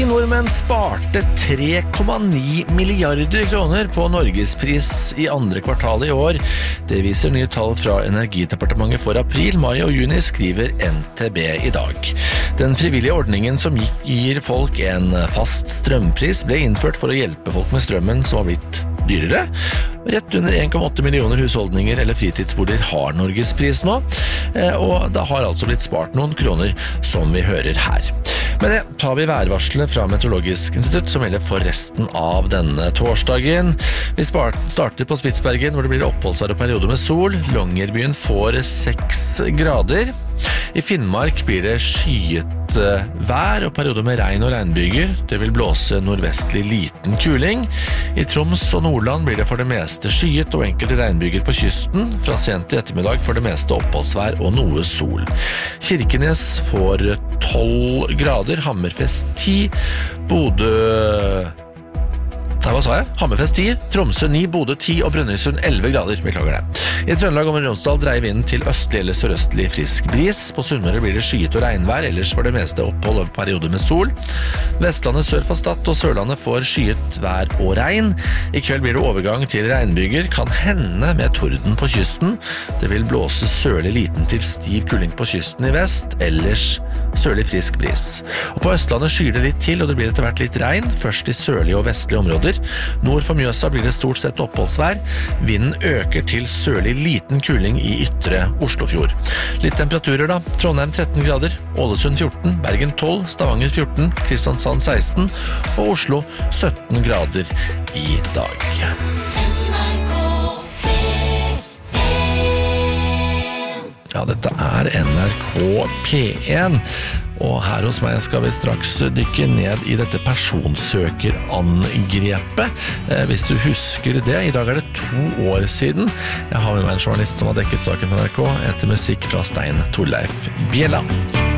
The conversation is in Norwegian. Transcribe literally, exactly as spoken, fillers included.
nordmenn sparte tre komma ni milliarder kroner på Norgespris i andre kvartal i år. Det viser nye tall fra Energidepartementet for april, mai og juni, skriver N T B i dag. Den frivillige ordningen som gir folk en fast strømpris ble innført for å hjelpe folk med strømmen som har blitt dyrere. Rett under en komma åtte millioner husholdninger eller fritidsboliger har Norgespris nå, og det har altså blitt spart noen kroner som vi hører her. Med det tar vi værvarselet fra Meteorologisk institutt som gjelder for resten av denne torsdagen. Vi starter på Spitsbergen hvor det blir oppholdsvær og perioder med sol. Longyearbyen får seks grader. I Finnmark blir det skyet vær og perioder med regn og regnbyger. Det vil blåse nordvestlig liten kuling. I Troms og Nordland blir det for det meste skyet og enkelte regnbyger på kysten. Fra sent i ettermiddag for det meste oppholdsvær og noe sol. Kirkenes får tolv grader, Hammerfest ti, Bodø... Nei, hva sa jeg? Hammerfest ti, Tromsø ni, Bodø ti og Brønnøysund elleve grader, beklager det. I Trøndelag og Romsdal dreier vinden til østlig eller sørøstlig frisk bris. På Sunnmøre blir det skyet og regnvær, ellers for det meste opphold over perioder med sol. Vestlandet sør for Stad og Sørlandet får skyet vær og regn. I kveld blir det overgang til regnbyger, kan hende med torden på kysten. Det vil blåse sørlig liten til stiv kuling på kysten i vest, ellers sørlig frisk bris. Og på Østlandet skyr det litt til, og det blir etter hvert litt regn, først i sørlige og vestlige områder. Nord for Mjøsa blir det stort sett oppholdsvær. Vinden øker til sørlig liten kuling i ytre Oslofjord. Litt temperaturer da. Trondheim tretten grader, Ålesund fjorten, Bergen tolv, Stavanger fjorten, Kristiansand seksten og Oslo sytten grader i dag. Ja, dette er N R K P en, og her hos meg skal vi straks dykke ned i dette personsøkerangrepet. Eh, hvis du husker det, i dag er det to år siden. Jeg har med meg en journalist som har dekket saken på N R K etter musikk fra Stein Torleif Bjella.